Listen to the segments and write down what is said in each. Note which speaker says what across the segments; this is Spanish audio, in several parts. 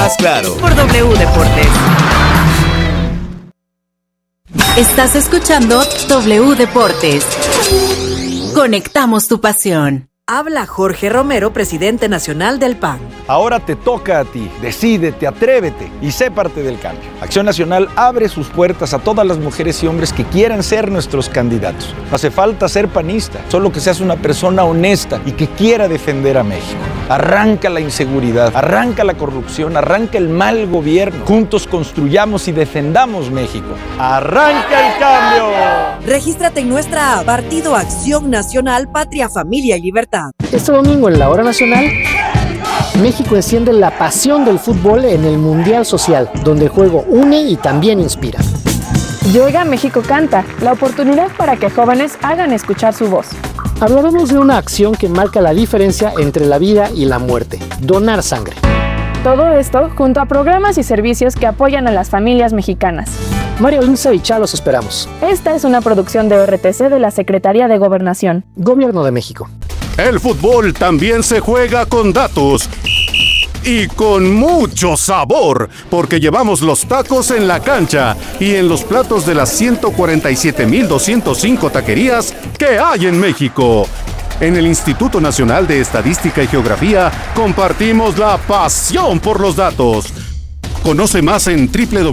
Speaker 1: Haz Claro
Speaker 2: por W Deportes. Estás escuchando W Deportes. Conectamos tu pasión. Habla Jorge Romero, presidente nacional del PAN.
Speaker 3: Ahora te toca a ti. Decídete, atrévete y sé parte del cambio. Acción Nacional abre sus puertas a todas las mujeres y hombres que quieran ser nuestros candidatos. No hace falta ser panista, solo que seas una persona honesta y que quiera defender a México. Arranca la inseguridad, arranca la corrupción, arranca el mal gobierno. Juntos construyamos y defendamos México. ¡Arranca el cambio!
Speaker 2: Regístrate en nuestra app Partido Acción Nacional, Patria, Familia y Libertad.
Speaker 4: Este domingo en la Hora Nacional, México enciende la pasión del fútbol en el Mundial Social, donde el juego une y también inspira.
Speaker 5: Llega México Canta, la oportunidad para que jóvenes hagan escuchar su voz.
Speaker 4: Hablaremos de una acción que marca la diferencia entre la vida y la muerte: donar sangre.
Speaker 5: Todo esto junto a programas y servicios que apoyan a las familias mexicanas.
Speaker 4: Mario Lince y Chá los esperamos.
Speaker 5: Esta es una producción de RTC de la Secretaría de Gobernación.
Speaker 4: Gobierno de México.
Speaker 6: El fútbol también se juega con datos y con mucho sabor, porque llevamos los tacos en la cancha y en los platos de las 147,205 taquerías que hay en México. En el Instituto Nacional de Estadística y Geografía compartimos la pasión por los datos. Conoce más en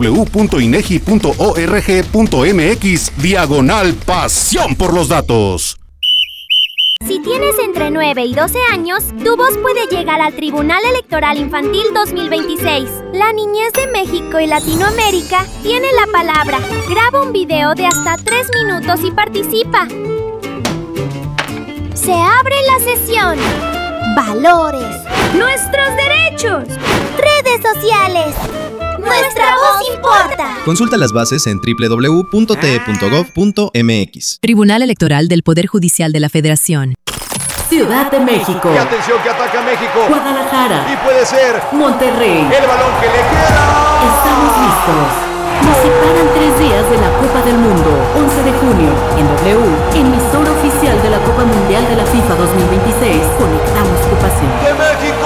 Speaker 6: www.inegi.org.mx/pasión por los datos.
Speaker 7: Si tienes entre 9 y 12 años, tu voz puede llegar al Tribunal Electoral Infantil 2026. La niñez de México y Latinoamérica tiene la palabra. Graba un video de hasta 3 minutos y participa. Se abre la sesión. Valores. Nuestros derechos. Redes sociales. Nuestra voz importa.
Speaker 1: Consulta las bases en www.te.gov.mx.
Speaker 8: Tribunal Electoral del Poder Judicial de la Federación.
Speaker 2: Ciudad de México.
Speaker 3: Y atención que ataca México.
Speaker 2: Guadalajara.
Speaker 3: Y puede ser
Speaker 2: Monterrey.
Speaker 3: el balón que le queda.
Speaker 2: Estamos listos. Nos separan 3 días de la Copa del Mundo. 11 de junio, en W, emisora oficial de la Copa Mundial de la FIFA 2026. Conectamos tu pasión.
Speaker 3: ¡De México!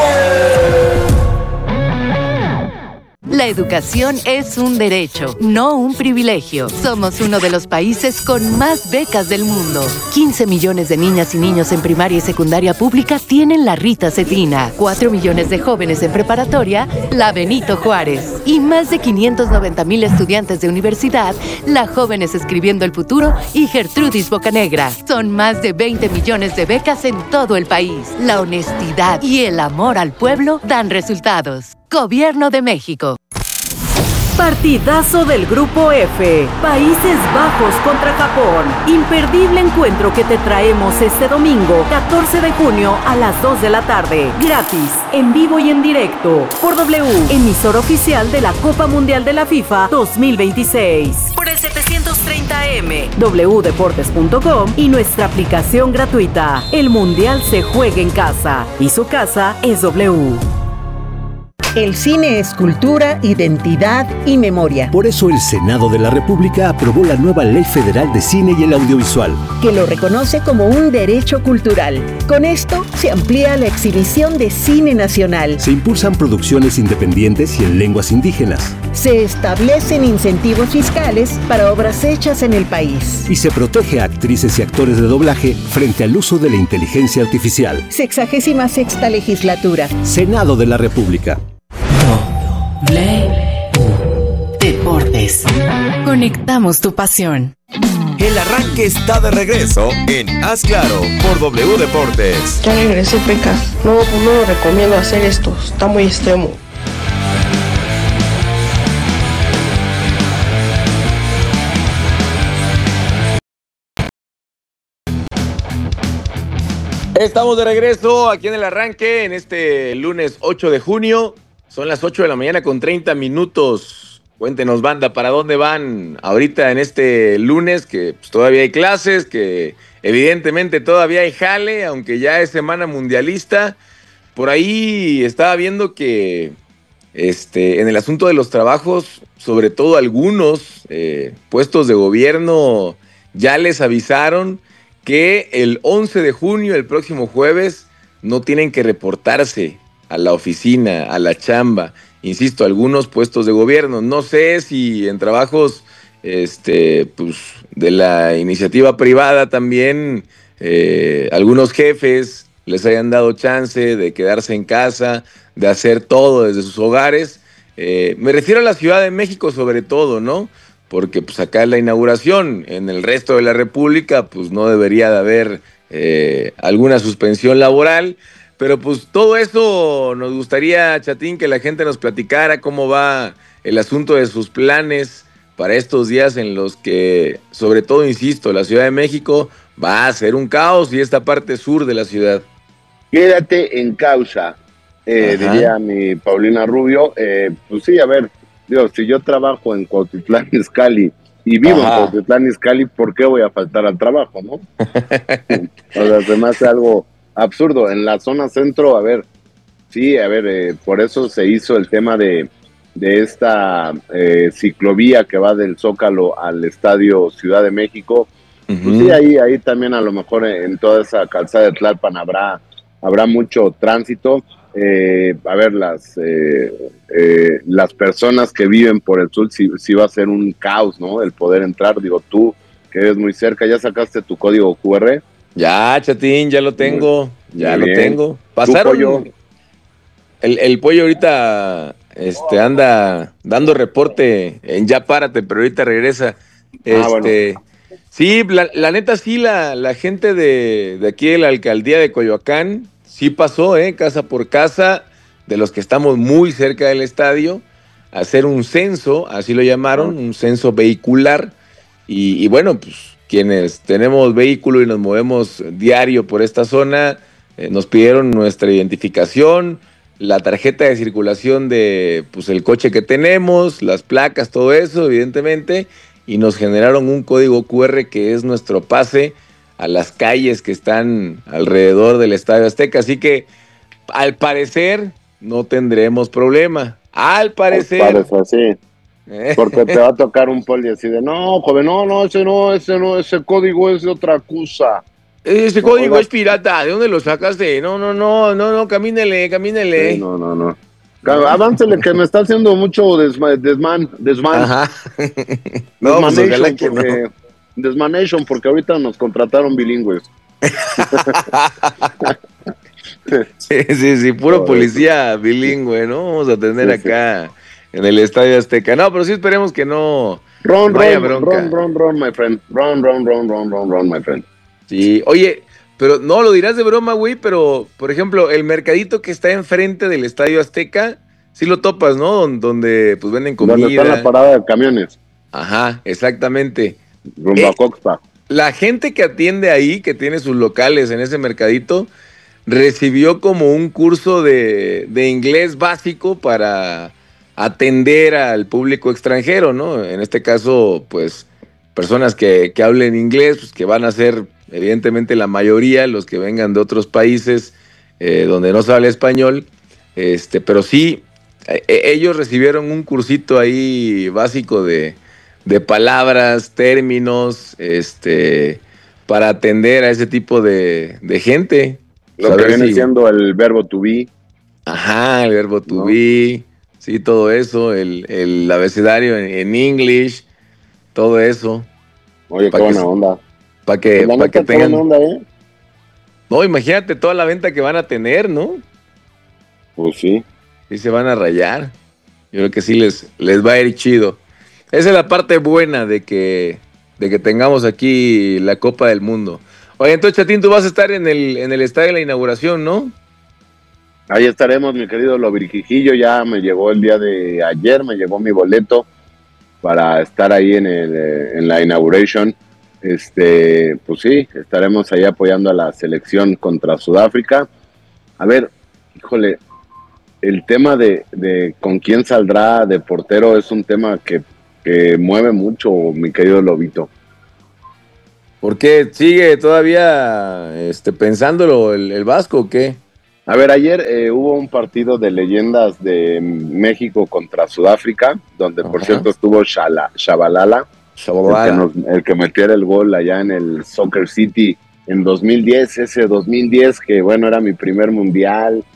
Speaker 9: La educación es un derecho, no un privilegio. Somos uno de los países con más becas del mundo. 15 millones de niñas y niños en primaria y secundaria pública tienen la Rita Cedina. 4 millones de jóvenes en preparatoria, la Benito Juárez. Y más de 590,000 estudiantes de universidad, la Jóvenes Escribiendo el Futuro y Gertrudis Bocanegra. Son más de 20 millones de becas en todo el país. La honestidad y el amor al pueblo dan resultados. Gobierno de México.
Speaker 2: Partidazo del Grupo F. Países Bajos contra Japón. Imperdible encuentro que te traemos este domingo, 14 de junio a las 2 de la tarde. Gratis, en vivo y en directo. Por W, emisora oficial de la Copa Mundial de la FIFA 2026. Por el 730M, wdeportes.com y nuestra aplicación gratuita. El Mundial se juega en casa y su casa es W.
Speaker 10: El cine es cultura, identidad y memoria.
Speaker 11: Por eso el Senado de la República aprobó la nueva Ley Federal de Cine y el Audiovisual,
Speaker 10: que lo reconoce como un derecho cultural. Con esto se amplía la exhibición de cine nacional.
Speaker 11: Se impulsan producciones independientes y en lenguas indígenas.
Speaker 10: Se establecen incentivos fiscales para obras hechas en el país.
Speaker 11: Y se protege a actrices y actores de doblaje frente al uso de la inteligencia artificial.
Speaker 10: 66ª legislatura.
Speaker 11: Senado de la República.
Speaker 2: Deportes. Conectamos tu pasión.
Speaker 1: El arranque está de regreso en Haz Claro por W Deportes.
Speaker 12: Ya regresé, Pecas. No lo recomiendo hacer esto. Está muy extremo.
Speaker 13: Estamos de regreso aquí en el arranque en este lunes 8 de junio. Son las 8 de la mañana con 30 minutos. Cuéntenos, banda, ¿para dónde van ahorita en este lunes? Que pues, todavía hay clases, que evidentemente todavía hay jale, aunque ya es semana mundialista. Por ahí estaba viendo que en el asunto de los trabajos, sobre todo algunos puestos de gobierno, ya les avisaron que el 11 de junio, el próximo jueves, no tienen que reportarse a la oficina, a la chamba. insisto, algunos puestos de gobierno. No sé si en trabajos pues, de la iniciativa privada también algunos jefes les hayan dado chance de quedarse en casa, de hacer todo desde sus hogares. Me refiero a la Ciudad de México sobre todo, ¿no? Porque pues acá es la inauguración, en el resto de la República pues no debería de haber alguna suspensión laboral, pero pues todo eso nos gustaría, Chatín, que la gente nos platicara cómo va el asunto de sus planes para estos días en los que, sobre todo, insisto, la Ciudad de México va a ser un caos y esta parte sur de la ciudad.
Speaker 14: Quédate en causa, diría mi Paulina Rubio. Pues sí, a ver, Dios, si yo trabajo en Cuautitlán Izcalli y vivo en Cuautitlán Izcalli, ¿por qué voy a faltar al trabajo, no? O sea, se me hace algo absurdo. En la zona centro, a ver, sí, a ver, por eso se hizo el tema de esta ciclovía que va del Zócalo al Estadio Ciudad de México. Pues sí, ahí también a lo mejor en toda esa calzada de Tlalpan habrá mucho tránsito. A ver, las personas que viven por el sur sí va a ser un caos, ¿no? El poder entrar. Digo, tú que eres muy cerca, ¿ya sacaste tu código QR?
Speaker 13: Ya, Chatín, ya lo tengo.
Speaker 14: Ya lo tengo.
Speaker 13: Pasaron. El pollo ahorita anda dando reporte en Ya Párate, pero ahorita regresa.
Speaker 14: Bueno.
Speaker 13: Sí, la neta sí, la gente de aquí de la alcaldía de Coyoacán sí pasó, casa por casa, de los que estamos muy cerca del estadio, a hacer un censo, así lo llamaron, un censo vehicular. Y bueno, pues quienes tenemos vehículo y nos movemos diario por esta zona, nos pidieron nuestra identificación, la tarjeta de circulación de pues el coche que tenemos, las placas, todo eso, evidentemente, y nos generaron un código QR que es nuestro pase a las calles que están alrededor del Estadio Azteca. Así que, al parecer, no tendremos problema. Al parecer.
Speaker 14: Sí. Porque te va a tocar un poli así de, no, joven, ese código es de otra cosa.
Speaker 13: Ese código es pirata, ¿de dónde lo sacaste? No, camínele.
Speaker 14: Sí, no. Aváncele que me está haciendo mucho desman.
Speaker 13: Ajá. No, pues ojalá que no.
Speaker 14: Desmanation, porque ahorita nos contrataron bilingües.
Speaker 13: Sí, puro policía bilingüe, ¿no? Vamos a tener acá en el Estadio Azteca. No, pero sí esperemos que no vaya bronca.
Speaker 14: Run, my friend. Run, my friend.
Speaker 13: Sí, oye, pero no lo dirás de broma, güey, pero, por ejemplo, el mercadito que está enfrente del Estadio Azteca, sí lo topas, ¿no? Donde pues venden comida.
Speaker 14: Donde está la parada de camiones.
Speaker 13: Ajá, exactamente.
Speaker 14: Rumbo a Coxpa.
Speaker 13: La gente que atiende ahí, que tiene sus locales en ese mercadito, recibió como un curso de inglés básico para atender al público extranjero, ¿no? En este caso, pues, personas que hablen inglés, pues que van a ser evidentemente la mayoría, los que vengan de otros países donde no se habla español, pero sí, ellos recibieron un cursito ahí básico de palabras, términos, para atender a ese tipo de gente.
Speaker 14: Lo que viene siendo el verbo to be.
Speaker 13: Ajá, el verbo to be, sí, todo eso, el abecedario en English, todo eso.
Speaker 14: Oye, qué buena onda.
Speaker 13: Para que tengan... onda, No, imagínate toda la venta que van a tener, ¿no?
Speaker 14: Pues sí.
Speaker 13: Sí se van a rayar. Yo creo que sí les va a ir chido. Esa es la parte buena de que tengamos aquí la Copa del Mundo. Oye, entonces, Chatín, tú vas a estar en el estadio de la inauguración, ¿no?
Speaker 14: Ahí estaremos, mi querido Lobrijijillo. Ya me llegó el día de ayer, me llegó mi boleto para estar ahí en la inauguration. Pues sí, estaremos ahí apoyando a la selección contra Sudáfrica. A ver, híjole, el tema de con quién saldrá de portero es un tema que mueve mucho, mi querido Lobito.
Speaker 13: ¿Por qué sigue todavía pensándolo el Vasco o qué?
Speaker 14: A ver, ayer hubo un partido de leyendas de México contra Sudáfrica, donde por cierto estuvo Shabalala. El que metiera el gol allá en el Soccer City en 2010, ese 2010 que bueno, era mi primer mundial,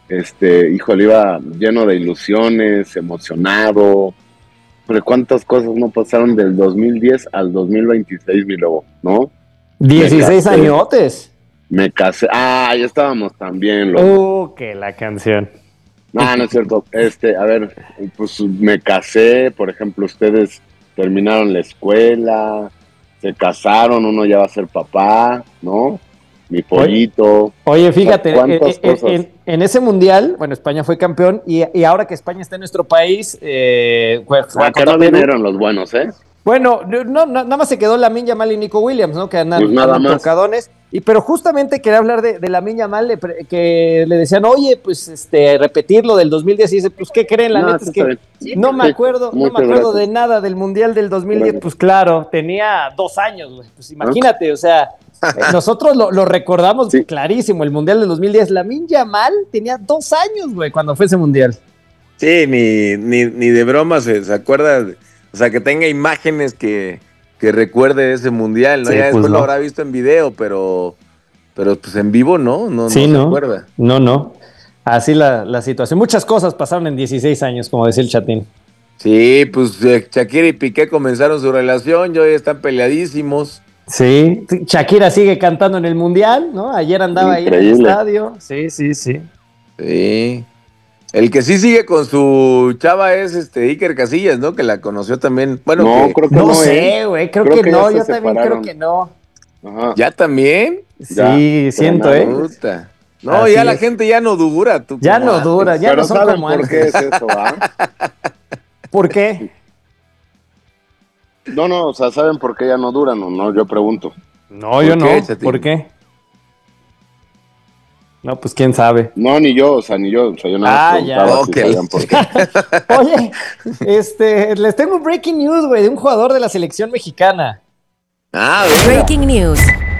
Speaker 14: híjole, iba lleno de ilusiones, emocionado. Pero cuántas cosas no pasaron del 2010 al 2026, mi lobo, ¿no?
Speaker 15: 16 añotes.
Speaker 14: Me casé. Ya estábamos también,
Speaker 15: lobo. Que la canción.
Speaker 14: No es cierto. A ver, pues me casé, por ejemplo, ustedes terminaron la escuela, se casaron, uno ya va a ser papá, ¿no? Mi pollito.
Speaker 15: Oye, fíjate, en ese mundial, bueno, España fue campeón y ahora que España está en nuestro país,
Speaker 14: que no vinieron los buenos, ¿eh?
Speaker 15: Bueno, nada más se quedó Lamine Yamal y Nico Williams, ¿no? Que andan tocadones. Pero justamente quería hablar de Lamine Yamal, que le decían, oye, pues repetir lo del 2010, y dice, pues, ¿qué creen? La neta es que no me acuerdo de nada del mundial del 2010. Bueno. Pues claro, tenía 2 años, güey. Pues imagínate, o sea, nosotros lo recordamos clarísimo, el mundial del 2010. Lamine Yamal tenía 2 años, güey, cuando fue ese mundial.
Speaker 13: Sí, ni de broma se acuerda, o sea, que tenga imágenes que recuerde ese mundial, ¿no? Sí, ya después lo habrá visto en video, pero pues en vivo no se acuerda.
Speaker 15: No. Así la situación. Muchas cosas pasaron en 16 años, como decía el Chatín.
Speaker 13: Sí, pues Shakira y Piqué comenzaron su relación, ya están peleadísimos.
Speaker 15: Sí, Shakira sigue cantando en el mundial, ¿no? Ayer andaba ahí en el estadio. Sí.
Speaker 13: Sí. El que sí sigue con su chava es Iker Casillas, ¿no? Que la conoció también. Bueno,
Speaker 14: creo que
Speaker 15: no sé, güey, creo que no, yo también creo que no.
Speaker 14: Ajá.
Speaker 13: ¿Ya también?
Speaker 15: Sí, siento,
Speaker 13: Puta. No, así ya es. La gente ya no dura.
Speaker 15: Ya no dura, ya no son como antes.
Speaker 14: ¿Por qué es eso,
Speaker 15: ¿Por qué?
Speaker 14: No, o sea, ¿saben por qué ya no duran o no? Yo pregunto.
Speaker 15: No, yo no. ¿Por qué? No, pues quién sabe.
Speaker 14: No, ni yo, o sea, yo nada más preguntaba si sabían por qué.
Speaker 15: Oye, les tengo un breaking news, güey, de un jugador de la selección mexicana.
Speaker 8: Breaking news.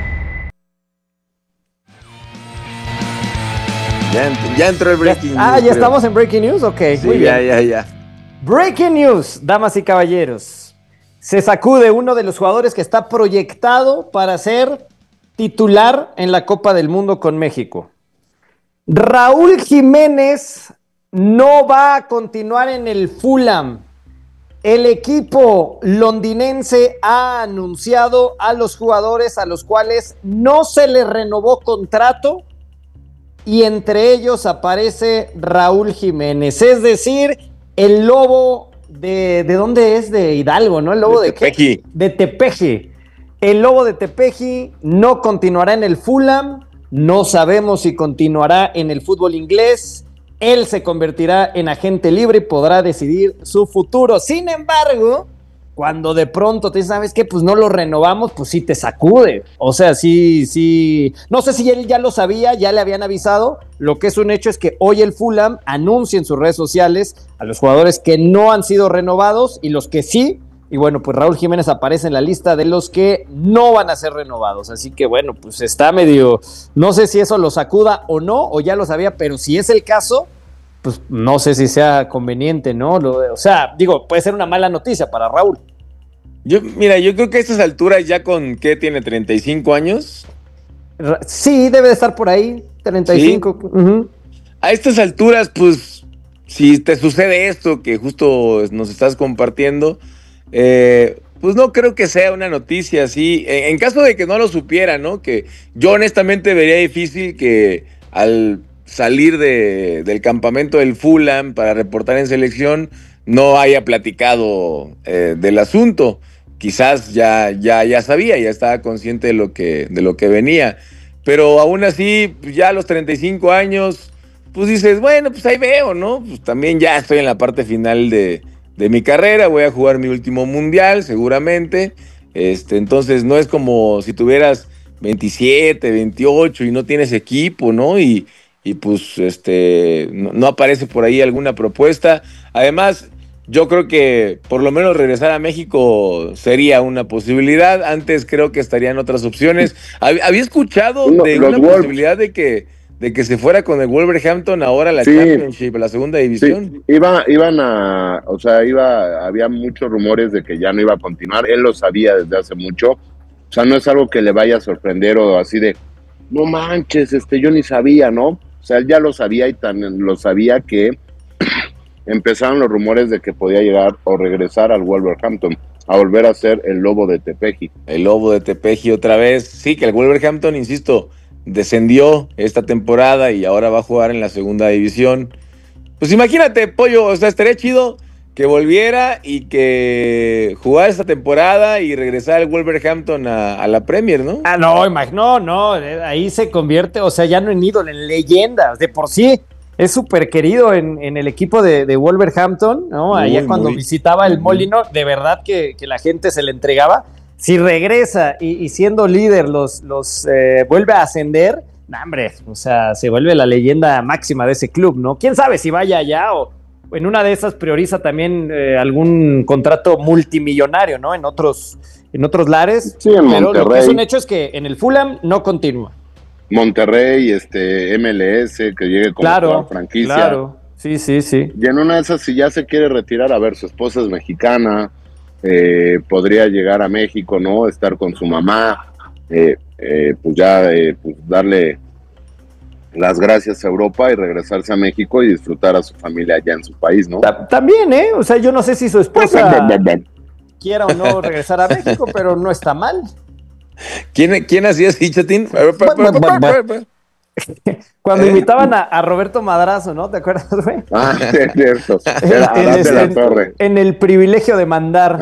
Speaker 13: Ya entró el breaking news.
Speaker 15: Ya estamos en breaking news, ok.
Speaker 13: Sí,
Speaker 15: muy bien.
Speaker 13: Ya.
Speaker 15: Breaking news, damas y caballeros. Se sacude uno de los jugadores que está proyectado para ser titular en la Copa del Mundo con México. Raúl Jiménez no va a continuar en el Fulham. El equipo londinense ha anunciado a los jugadores a los cuales no se les renovó contrato y entre ellos aparece Raúl Jiménez. Es decir, el Lobo ¿de dónde es? De Hidalgo, ¿no? El Lobo de
Speaker 13: Tepeji.
Speaker 15: De Tepeji. El Lobo de Tepeji no continuará en el Fulham. No sabemos si continuará en el fútbol inglés. Él se convertirá en agente libre y podrá decidir su futuro. Sin embargo, cuando de pronto te sabes que pues no lo renovamos, pues sí te sacude. O sea, sí. No sé si él ya lo sabía, ya le habían avisado. Lo que es un hecho es que hoy el Fulham anuncia en sus redes sociales a los jugadores que no han sido renovados y los que sí. Y bueno, pues Raúl Jiménez aparece en la lista de los que no van a ser renovados. Así que bueno, pues está medio... No sé si eso lo sacuda o no, o ya lo sabía, pero si es el caso, pues no sé si sea conveniente, ¿no? O sea, digo, puede ser una mala noticia para Raúl.
Speaker 13: Yo creo que a estas alturas ya con, ¿qué tiene? ¿35 años?
Speaker 15: Sí, debe de estar por ahí, 35. ¿Sí? Uh-huh.
Speaker 13: A estas alturas, pues, si te sucede esto que justo nos estás compartiendo... pues no creo que sea una noticia así, en caso de que no lo supiera, ¿no? Que yo honestamente vería difícil que al salir del campamento del Fulham para reportar en selección no haya platicado del asunto. Quizás ya sabía, ya estaba consciente de lo que venía, pero aún así, pues ya a los 35 años, pues dices, bueno, pues ahí veo, ¿no? Pues también ya estoy en la parte final de mi carrera, voy a jugar mi último mundial seguramente, entonces no es como si tuvieras 27, 28 y no tienes equipo, ¿no? Y pues no aparece por ahí alguna propuesta. Además, yo creo que por lo menos regresar a México sería una posibilidad. Antes creo que estarían otras opciones. Había escuchado de una posibilidad de que se fuera con el Wolverhampton ahora a la Championship, a la segunda división.
Speaker 14: Sí, había muchos rumores de que ya no iba a continuar. Él lo sabía desde hace mucho. O sea, no es algo que le vaya a sorprender o así de, no manches, yo ni sabía, ¿no? O O sea, él ya lo sabía y tan lo sabía que empezaron los rumores de que podía llegar o regresar al Wolverhampton, a volver a ser el Lobo de Tepeji.
Speaker 13: El Lobo de Tepeji otra vez. Sí, que el Wolverhampton, insisto, descendió esta temporada y ahora va a jugar en la segunda división. Pues imagínate, Pollo, o sea, estaría chido que volviera y que jugara esta temporada y regresara el Wolverhampton a la Premier, ¿no?
Speaker 15: No, ahí se convierte, o sea, ya no en ídolo, en leyenda, de por sí es súper querido en el equipo de Wolverhampton, ¿no? Allá cuando visitaba el Molino, de verdad que la gente se le entregaba. Si regresa y siendo líder los vuelve a ascender, nah, hombre, o sea, se vuelve la leyenda máxima de ese club, ¿no? ¿Quién sabe si vaya allá o en una de esas prioriza también algún contrato multimillonario, ¿no? En otros lares.
Speaker 14: Sí, en
Speaker 15: pero
Speaker 14: Monterrey.
Speaker 15: Lo que es un hecho es que en el Fulham no continúa.
Speaker 14: Monterrey, MLS, que llegue como jugador franquicia.
Speaker 15: Claro, sí.
Speaker 14: Y en una de esas, si ya se quiere retirar, a ver, su esposa es mexicana, podría llegar a México, ¿no? Estar con su mamá, pues darle las gracias a Europa y regresarse a México y disfrutar a su familia allá en su país, ¿no?
Speaker 15: También, o sea, yo no sé si su esposa quiera o no regresar a México, pero no está mal.
Speaker 13: ¿Quién hacía así, Chatín?
Speaker 15: Cuando invitaban a Roberto Madrazo, ¿no? ¿Te acuerdas, güey?
Speaker 14: Ah, sí, es cierto. Era Adán de la Torre.
Speaker 15: En el privilegio de mandar.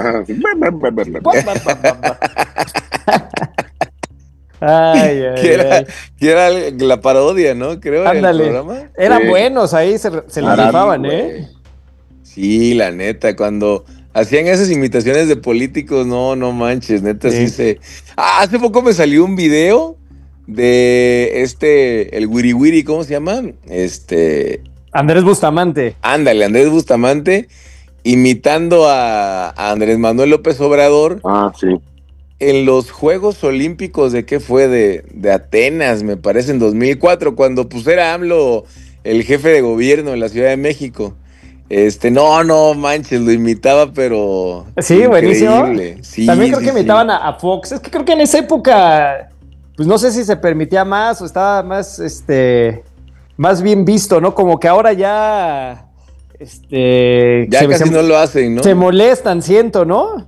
Speaker 13: Que era la parodia, ¿no? Creo.
Speaker 15: Ándale.
Speaker 13: El programa.
Speaker 15: Eran buenos ahí, se les rifaban,
Speaker 13: Sí, la neta, cuando hacían esas imitaciones de políticos, no manches, neta, sí. Hace poco me salió un video de el Wiri Wiri, ¿cómo se llama?
Speaker 15: Andrés Bustamante.
Speaker 13: Ándale, Andrés Bustamante, imitando a Andrés Manuel López Obrador.
Speaker 14: Ah, sí.
Speaker 13: En los Juegos Olímpicos de ¿qué fue? De Atenas, me parece, en 2004, cuando pues era AMLO el jefe de gobierno en la Ciudad de México. No manches, lo imitaba, pero
Speaker 15: sí,
Speaker 13: increíble.
Speaker 15: Buenísimo. Sí, también creo que imitaban a Fox. Es que creo que en esa época, pues no sé si se permitía más o estaba más, más bien visto, ¿no? Como que ahora ya,
Speaker 13: ya casi no lo hacen, ¿no?
Speaker 15: Se molestan, siento, ¿no?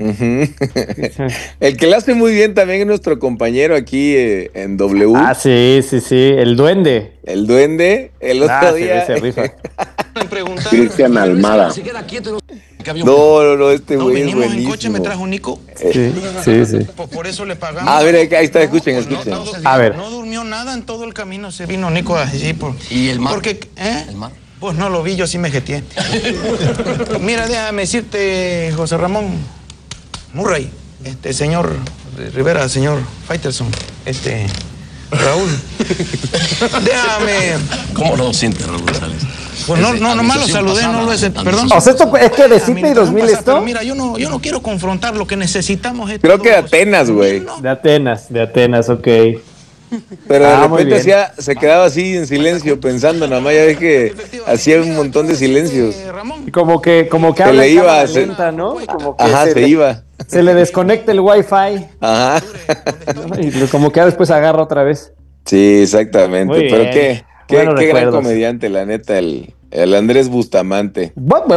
Speaker 13: El que lo hace muy bien también es nuestro compañero aquí en W.
Speaker 15: Ah, sí, el Duende.
Speaker 13: El Duende, el otro día.
Speaker 15: Se rifa.
Speaker 14: Cristian Almada.
Speaker 13: No, este güey es buenísimo.
Speaker 16: En coche me trajo Nico.
Speaker 15: Sí.
Speaker 16: Por eso le pagamos.
Speaker 13: A ver, ahí está, escuchen.
Speaker 15: A ver.
Speaker 16: No durmió nada en todo el camino, se vino Nico allí.
Speaker 17: ¿Y el mar?
Speaker 16: Porque,
Speaker 17: ¿El mar?
Speaker 16: Pues no lo vi, yo sí me jeteé. Mira, déjame decirte, José Ramón Murray, señor Rivera, señor Faitelson, Raúl. Déjame.
Speaker 17: ¿Cómo lo siente Raúl González?
Speaker 16: Pues nomás lo saludé, no lo hice. Perdón.
Speaker 15: O sea, esto es que de Sydney 2000 esto.
Speaker 16: Pero mira, yo no quiero confrontar lo que necesitamos.
Speaker 13: Creo que de Atenas, güey.
Speaker 15: De Atenas, ok.
Speaker 13: Pero de repente se quedaba así en silencio pensando, nada más ya ves que hacía un montón de silencios.
Speaker 15: Como que
Speaker 13: se le iba
Speaker 15: lenta, ¿no? Como que
Speaker 13: se iba.
Speaker 15: Se le desconecta el wifi.
Speaker 13: Ajá.
Speaker 15: Y como que después agarra otra vez.
Speaker 13: Sí, exactamente. Muy pero bien. Qué gran comediante, la neta, el Andrés Bustamante.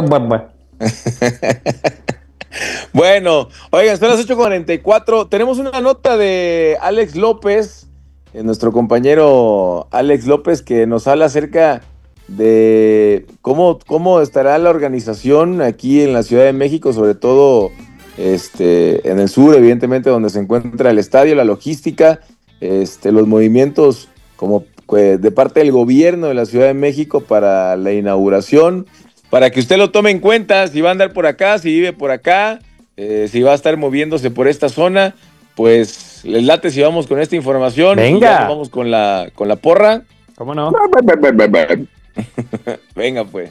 Speaker 13: Bueno, oigan, son las 8:44. Tenemos una nota de Alex López, nuestro compañero Alex López, que nos habla acerca de cómo estará la organización aquí en la Ciudad de México, sobre todo en el sur, evidentemente, donde se encuentra el estadio, la logística, los movimientos como de parte del gobierno de la Ciudad de México para la inauguración, para que usted lo tome en cuenta, si va a andar por acá, si vive por acá, si va a estar moviéndose por esta zona, pues les late si vamos con esta información.
Speaker 15: Venga.
Speaker 13: Ya vamos con la porra.
Speaker 15: ¿Cómo no?
Speaker 13: Venga, pues.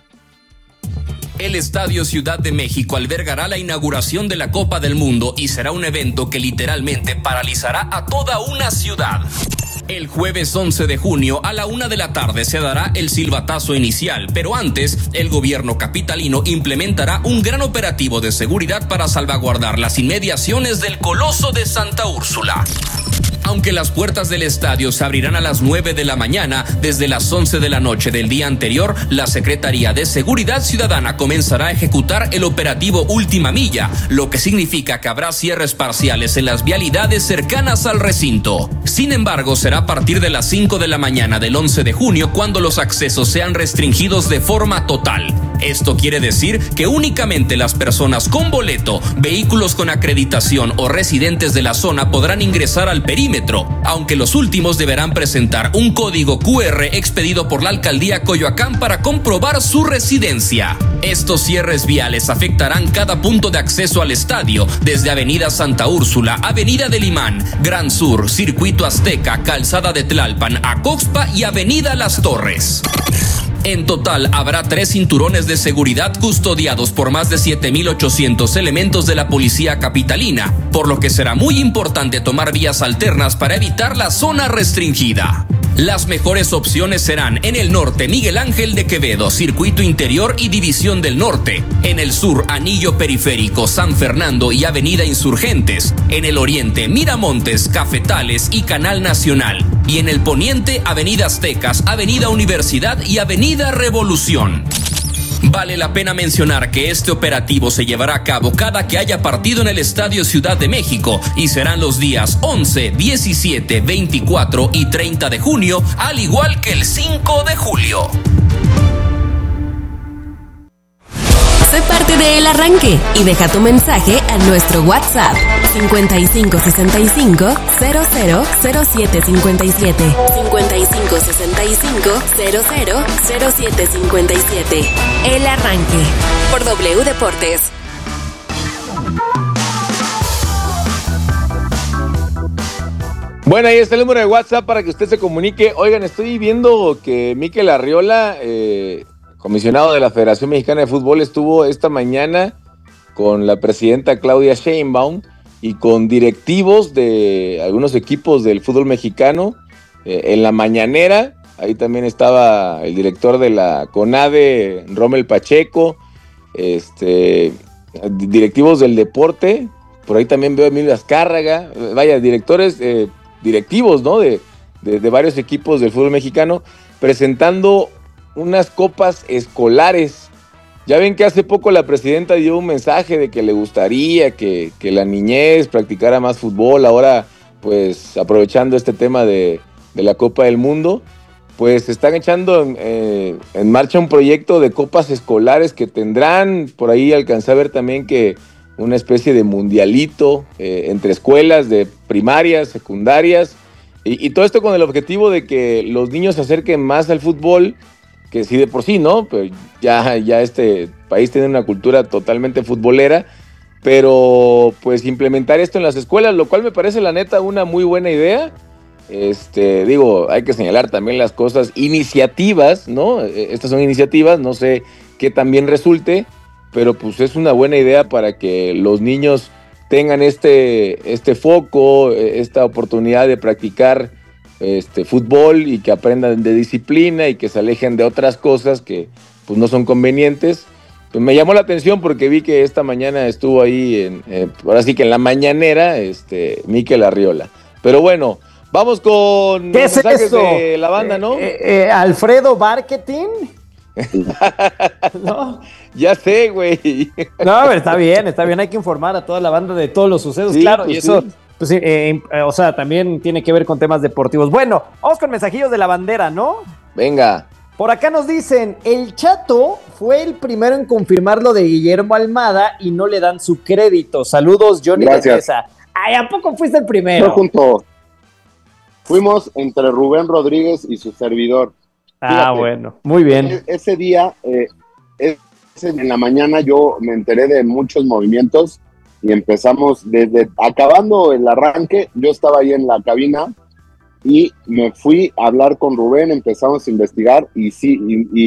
Speaker 18: El Estadio Ciudad de México albergará la inauguración de la Copa del Mundo y será un evento que literalmente paralizará a toda una ciudad. El jueves 11 de junio a la 1 de la tarde se dará el silbatazo inicial, pero antes el gobierno capitalino implementará un gran operativo de seguridad para salvaguardar las inmediaciones del Coloso de Santa Úrsula. Aunque las puertas del estadio se abrirán a las 9 de la mañana, desde las 11 de la noche del día anterior, la Secretaría de Seguridad Ciudadana comenzará a ejecutar el operativo Última Milla, lo que significa que habrá cierres parciales en las vialidades cercanas al recinto. Sin embargo, será a partir de las 5 de la mañana del 11 de junio cuando los accesos sean restringidos de forma total. Esto quiere decir que únicamente las personas con boleto, vehículos con acreditación o residentes de la zona podrán ingresar al perímetro, aunque los últimos deberán presentar un código QR expedido por la Alcaldía Coyoacán para comprobar su residencia. Estos cierres viales afectarán cada punto de acceso al estadio, desde Avenida Santa Úrsula, Avenida del Imán, Gran Sur, Circuito Azteca, Calzada de Tlalpan, Acoxpa y Avenida Las Torres. En total, habrá 3 cinturones de seguridad custodiados por más de 7,800 elementos de la policía capitalina, por lo que será muy importante tomar vías alternas para evitar la zona restringida. Las mejores opciones serán en el norte Miguel Ángel de Quevedo, Circuito Interior y División del Norte; en el sur Anillo Periférico, San Fernando y Avenida Insurgentes; en el oriente Miramontes, Cafetales y Canal Nacional; y en el poniente Avenida Aztecas, Avenida Universidad y Avenida Revolución. Vale la pena mencionar que este operativo se llevará a cabo cada que haya partido en el Estadio Ciudad de México y serán los días 11, 17, 24 y 30 de junio, al igual que el 5 de julio.
Speaker 8: Sé parte de El Arranque y deja tu mensaje a nuestro WhatsApp 5565 000757 5565 000757. El Arranque por W Deportes.
Speaker 13: Bueno, ahí está el número de WhatsApp para que usted se comunique. Oigan, estoy viendo que Mikel Arriola, comisionado de la Federación Mexicana de Fútbol, estuvo esta mañana con la presidenta Claudia Sheinbaum y con directivos de algunos equipos del fútbol mexicano en la mañanera. Ahí también estaba el director de la CONADE, Rommel Pacheco, directivos del deporte. Por ahí también veo a Emilio Azcárraga, vaya, directivos, ¿no? de varios equipos del fútbol mexicano, presentando unas copas escolares. Ya ven que hace poco la presidenta dio un mensaje de que le gustaría que la niñez practicara más fútbol. Ahora, pues, aprovechando este tema de la Copa del Mundo, pues están echando en marcha un proyecto de copas escolares que tendrán, por ahí alcancé a ver también que una especie de mundialito entre escuelas de primarias, secundarias, y todo esto con el objetivo de que los niños se acerquen más al fútbol, que sí de por sí, ¿no? Pues ya este país tiene una cultura totalmente futbolera, pero pues implementar esto en las escuelas, lo cual me parece la neta una muy buena idea. Digo, hay que señalar también las cosas, iniciativas, ¿no? Estas son iniciativas, no sé qué tan bien resulte, pero pues es una buena idea para que los niños tengan este foco, esta oportunidad de practicar fútbol y que aprendan de disciplina y que se alejen de otras cosas que pues no son convenientes. Pues me llamó la atención porque vi que esta mañana estuvo ahí, ahora sí que en la mañanera, Mikel Arriola. Pero bueno, vamos con
Speaker 15: ¿qué
Speaker 13: los
Speaker 15: es
Speaker 13: mensajes
Speaker 15: eso?
Speaker 13: de la banda, ¿no?
Speaker 15: Alfredo Marketing.
Speaker 13: ¿No? Ya sé, güey.
Speaker 15: No, está bien, hay que informar a toda la banda de todos los sucesos, sí, claro, pues y eso, sí. Pues, o sea, también tiene que ver con temas deportivos. Bueno, vamos con mensajillos de la bandera, ¿no?
Speaker 13: Venga.
Speaker 15: Por acá nos dicen, el Chato fue el primero en confirmar lo de Guillermo Almada y no le dan su crédito. Saludos, Johnny Belleza. Ay, ¿a poco fuiste el primero?
Speaker 14: No, junto. Fuimos entre Rubén Rodríguez y su servidor.
Speaker 15: Fíjate, bueno, muy bien.
Speaker 14: Ese día, en la mañana yo me enteré de muchos movimientos y empezamos acabando el arranque, yo estaba ahí en la cabina y me fui a hablar con Rubén, empezamos a investigar y sí,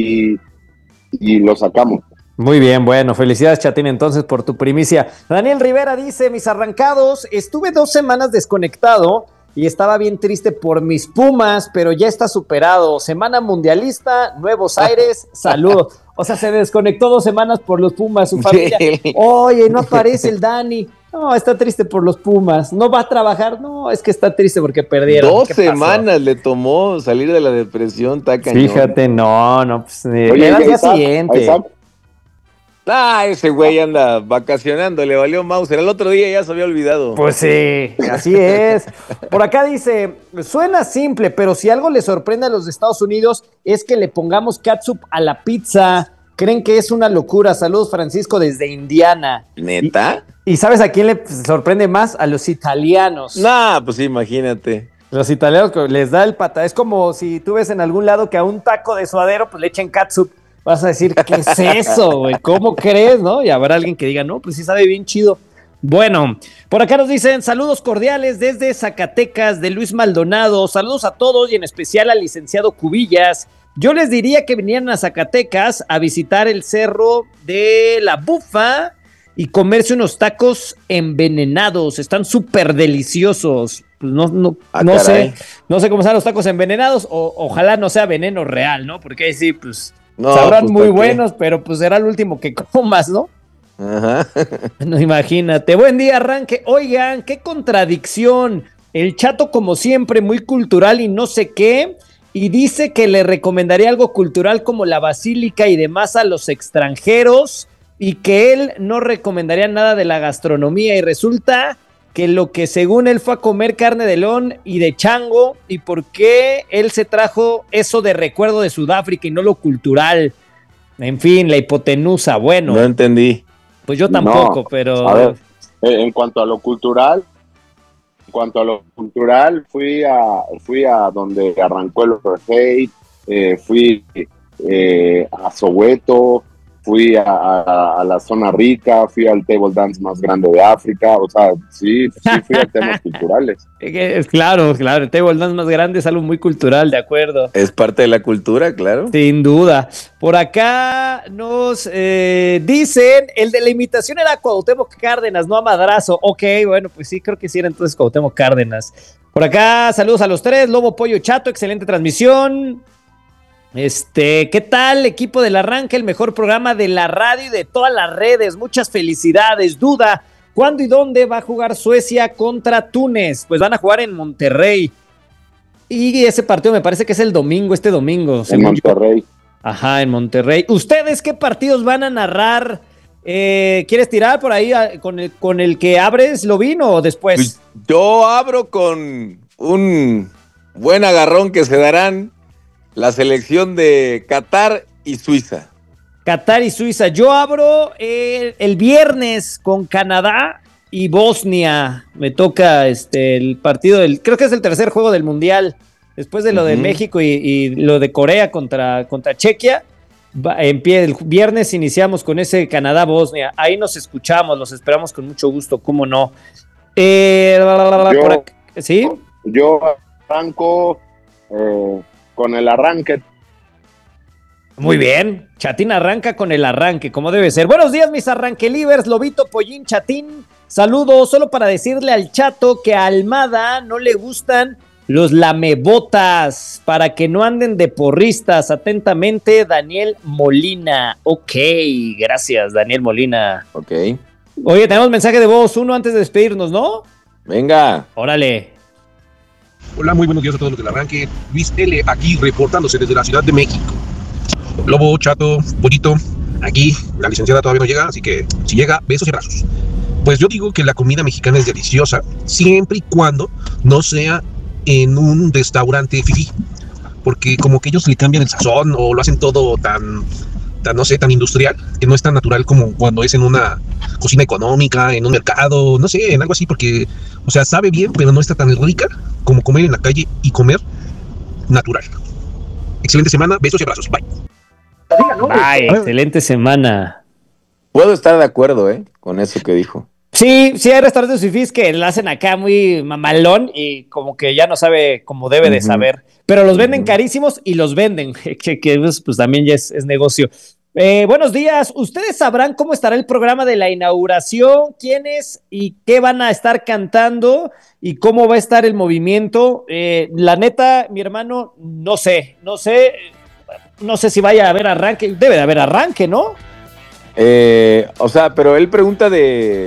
Speaker 14: y lo sacamos.
Speaker 15: Muy bien, bueno, felicidades, Chatín, entonces por tu primicia. Daniel Rivera dice, mis arrancados, estuve 2 semanas desconectado y estaba bien triste por mis Pumas, pero ya está superado. Semana mundialista, Nuevos Aires, saludos. O sea, se desconectó 2 semanas por los Pumas, su familia. Sí. Oye, no aparece el Dani. No, está triste por los Pumas. No va a trabajar. No, es que está triste porque perdieron.
Speaker 13: 2 semanas le tomó salir de la depresión, está cañón.
Speaker 15: Fíjate, no, pues
Speaker 14: Oye,
Speaker 15: era el día siguiente.
Speaker 13: Ese güey anda vacacionando, le valió Mauser. El otro día ya se había olvidado.
Speaker 15: Pues sí, así es. Por acá dice, suena simple, pero si algo le sorprende a los de Estados Unidos es que le pongamos catsup a la pizza. Creen que es una locura. Saludos, Francisco, desde Indiana.
Speaker 13: ¿Neta?
Speaker 15: ¿Y sabes a quién le sorprende más? A los italianos.
Speaker 13: Nah, pues imagínate.
Speaker 15: Los italianos les da el pata. Es como si tú ves en algún lado que a un taco de suadero pues le echen catsup. Vas a decir, ¿qué es eso, güey? ¿Cómo crees, no? Y habrá alguien que diga, no, pues sí sabe bien chido. Bueno, por acá nos dicen, saludos cordiales desde Zacatecas, de Luis Maldonado. Saludos a todos y en especial al licenciado Cubillas. Yo les diría que vinieran a Zacatecas a visitar el Cerro de la Bufa y comerse unos tacos envenenados. Están súper deliciosos. Pues no sé cómo están los tacos envenenados. Ojalá no sea veneno real, ¿no? Porque ahí sí, pues sabrán pues, muy buenos, pero pues será el último que comas, ¿no?
Speaker 13: Ajá.
Speaker 15: No, imagínate. Buen día, arranque. Oigan, qué contradicción. El Chato, como siempre, muy cultural y no sé qué. Y dice que le recomendaría algo cultural como la basílica y demás a los extranjeros. Y que él no recomendaría nada de la gastronomía. Y resulta que lo que según él fue a comer carne de león y de chango. Y por qué él se trajo eso de recuerdo de Sudáfrica y no lo cultural. En fin, la hipotenusa. Bueno.
Speaker 13: No entendí.
Speaker 15: Pues yo tampoco, pero...
Speaker 14: A ver, en cuanto a lo cultural, fui a donde arrancó el Overhate, fui a Soweto, fui a la zona rica, fui al table dance más grande de África, o sea, sí fui a temas culturales.
Speaker 15: Claro, el table dance más grande es algo muy cultural, de acuerdo.
Speaker 13: Es parte de la cultura, claro.
Speaker 15: Sin duda. Por acá nos dicen, el de la imitación era Cuauhtémoc Cárdenas, no a Madrazo. Ok, bueno, pues sí, creo que sí era entonces Cuauhtémoc Cárdenas. Por acá, saludos a los tres, Lobo, Pollo, Chato, excelente transmisión. ¿Qué tal, equipo del arranque? El mejor programa de la radio y de todas las redes. Muchas felicidades. Duda, ¿cuándo y dónde va a jugar Suecia contra Túnez? Pues van a jugar en Monterrey. Y ese partido me parece que es este domingo.
Speaker 14: En Monterrey.
Speaker 15: Ajá, en Monterrey. ¿Ustedes qué partidos van a narrar? ¿Quieres tirar por ahí con el que abres, Lobín, o después?
Speaker 13: Pues yo abro con un buen agarrón que se darán la selección de Qatar y Suiza.
Speaker 15: Qatar y Suiza. Yo abro el viernes con Canadá y Bosnia. Me toca el partido creo que es el tercer juego del Mundial. Después de lo de México y lo de Corea contra Chequia. El viernes iniciamos con ese Canadá-Bosnia. Ahí nos escuchamos, los esperamos con mucho gusto, ¿cómo no? ¿Sí?
Speaker 14: Yo arranco con el arranque.
Speaker 15: Muy bien, Chatín arranca con el arranque, como debe ser. Buenos días, mis arranquelivers, Lobito, Pollín, Chatín. Saludos, solo para decirle al Chato que a Almada no le gustan los lamebotas, para que no anden de porristas. Atentamente, Daniel Molina. Ok, gracias, Daniel Molina.
Speaker 13: Ok.
Speaker 15: Oye, tenemos mensaje de voz, uno antes de despedirnos, ¿no?
Speaker 13: Venga.
Speaker 15: Órale.
Speaker 19: Hola, muy buenos días a todos los del arranque. Luis L. aquí reportándose desde la Ciudad de México. Lobo, Chato, Pollito, aquí la licenciada todavía no llega, así que si llega, besos y abrazos. Pues yo digo que la comida mexicana es deliciosa, siempre y cuando no sea en un restaurante fifí, porque como que ellos le cambian el sazón o lo hacen todo tan no sé, tan industrial, que no es tan natural como cuando es en una cocina económica, en un mercado, no sé, en algo así, porque, o sea, sabe bien, pero no está tan rica como comer en la calle y comer natural. Excelente semana, besos y abrazos, bye.
Speaker 15: Bye, excelente semana.
Speaker 13: Puedo estar de acuerdo, con eso que dijo.
Speaker 15: Sí, hay restaurantes fifís que la hacen acá muy mamalón y como que ya no sabe como debe de saber, pero los venden carísimos y los venden, que pues también ya es negocio. Buenos días, ¿ustedes sabrán cómo estará el programa de la inauguración? ¿Quiénes y qué van a estar cantando? ¿Y cómo va a estar el movimiento? La neta, mi hermano, no sé si vaya a haber arranque, debe de haber arranque, ¿no?
Speaker 13: O sea, pero él pregunta de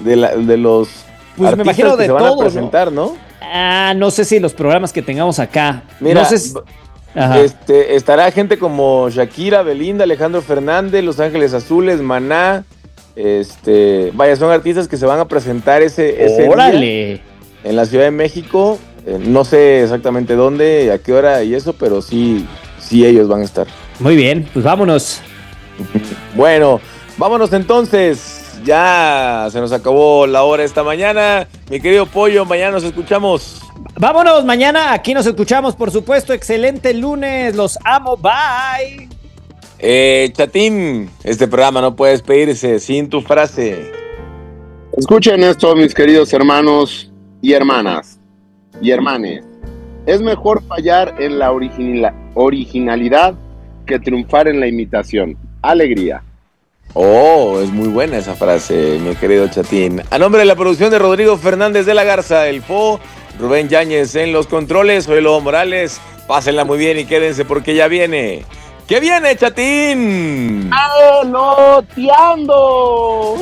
Speaker 13: de los
Speaker 15: pues me imagino
Speaker 13: que
Speaker 15: de
Speaker 13: se van
Speaker 15: todo,
Speaker 13: a presentar, ¿no?
Speaker 15: No sé si los programas que tengamos acá.
Speaker 13: Mira,
Speaker 15: no sé si...
Speaker 13: estará gente como Shakira, Belinda, Alejandro Fernández, Los Ángeles Azules, Maná. Vaya, son artistas que se van a presentar ese día en la Ciudad de México. No sé exactamente dónde, a qué hora y eso, pero sí ellos van a estar.
Speaker 15: Muy bien, pues vámonos.
Speaker 13: Bueno, vámonos entonces. Ya se nos acabó la hora esta mañana. Mi querido Pollo, mañana nos escuchamos.
Speaker 15: Vámonos, mañana aquí nos escuchamos, por supuesto. Excelente lunes, los amo, bye.
Speaker 13: Chatín, este programa no puede despedirse sin tu frase.
Speaker 14: Escuchen esto, mis queridos hermanos y hermanas y hermanes. Es mejor fallar en la originalidad que triunfar en la imitación. Alegría.
Speaker 13: Oh, es muy buena esa frase, mi querido Chatín. A nombre de la producción de Rodrigo Fernández de la Garza, el FO, Rubén Yáñez en los controles, soy Lobo Morales. Pásenla muy bien y quédense porque ya viene. ¿Qué viene, Chatín?
Speaker 10: ¡Peloteando!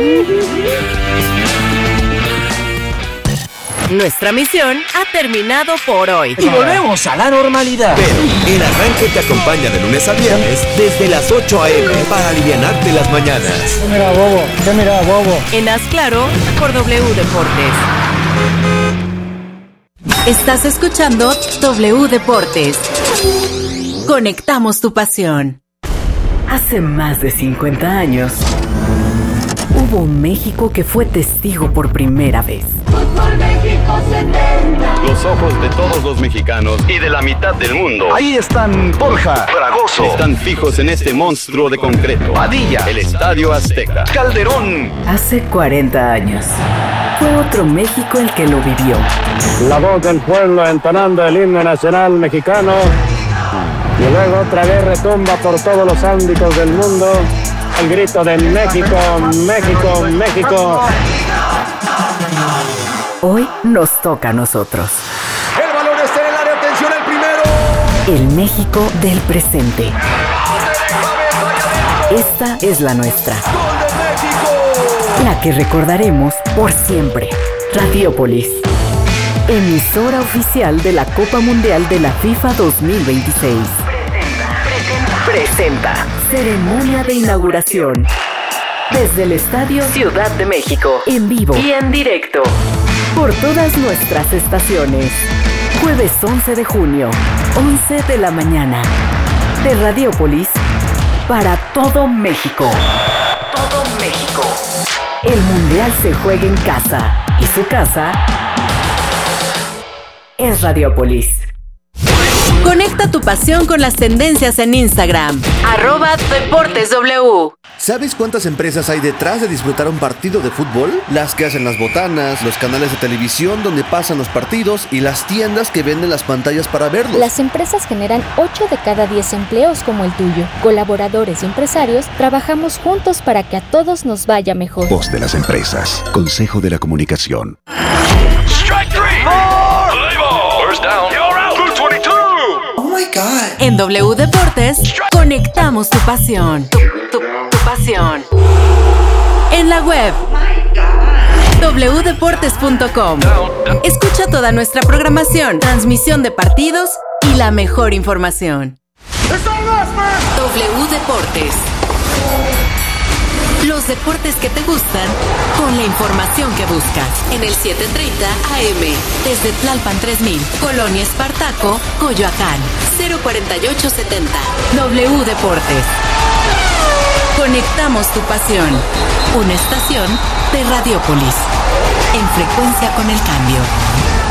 Speaker 2: Nuestra misión ha terminado por hoy.
Speaker 1: Y volvemos a la normalidad. Pero el arranque te acompaña de lunes a viernes desde las 8 a.m. para alivianarte las mañanas.
Speaker 4: ¿Qué mira, bobo?
Speaker 2: En Haz Claro por W Deportes. Estás escuchando W Deportes. Conectamos tu pasión. Hace más de 50 años, hubo un México que fue testigo por primera vez.
Speaker 6: Los ojos de todos los mexicanos y de la mitad del mundo.
Speaker 11: Ahí están Borja,
Speaker 6: Fragoso. Están fijos en este monstruo de concreto.
Speaker 11: Padilla,
Speaker 6: el Estadio Azteca.
Speaker 11: Calderón.
Speaker 2: Hace 40 años, fue otro México el que lo vivió.
Speaker 20: La voz del pueblo entonando el himno nacional mexicano. Y luego otra vez retumba por todos los ámbitos del mundo el grito de México, México, México.
Speaker 2: Hoy nos toca a nosotros.
Speaker 1: El balón está en el área, atención el primero.
Speaker 2: El México del presente. Esta es la nuestra.
Speaker 1: ¡Gol de México!
Speaker 2: La que recordaremos por siempre. Radiópolis. Emisora oficial de la Copa Mundial de la FIFA 2026. Presenta. Ceremonia de inauguración. Desde el Estadio Ciudad de México. En vivo y en directo. Por todas nuestras estaciones. Jueves 11 de junio, 11 de la mañana. De Radiópolis para todo México. Todo México. El Mundial se juega en casa. Y su casa es Radiópolis. Conecta tu pasión con las tendencias en Instagram. @DeportesW.
Speaker 21: ¿Sabes cuántas empresas hay detrás de disfrutar un partido de fútbol? Las que hacen las botanas, los canales de televisión donde pasan los partidos y las tiendas que venden las pantallas para verlos.
Speaker 22: Las empresas generan 8 de cada 10 empleos como el tuyo. Colaboradores y empresarios trabajamos juntos para que a todos nos vaya mejor.
Speaker 11: Voz de las empresas. Consejo de la Comunicación.
Speaker 1: Strike three. First down. You're out. 222.
Speaker 2: Oh my God. En W Deportes, conectamos tu pasión. Tu pasión. En la web. wdeportes.com. Escucha toda nuestra programación, transmisión de partidos y la mejor información. W Deportes. Los deportes que te gustan con la información que buscas. En el 730 AM. Desde Tlalpan 3000, Colonia Espartaco, Coyoacán. 04870. W Deportes. Conectamos tu pasión. Una estación de Radiópolis. En frecuencia con el cambio.